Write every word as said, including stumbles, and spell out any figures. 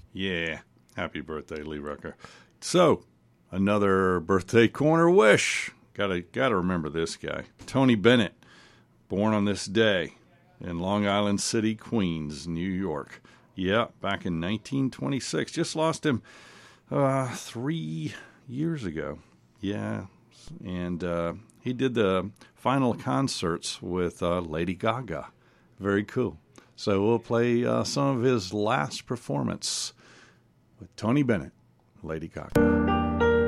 Yeah. Happy birthday, Lee Rucker. So, another birthday corner wish. Gotta, gotta remember this guy. Tony Bennett, born on this day in Long Island City, Queens, New York. Yeah, back in nineteen twenty-six. Just lost him uh, three years ago. Yeah, and uh, he did the final concerts with uh, Lady Gaga. Very cool. So we'll play uh, some of his last performance with Tony Bennett, Lady Gaga.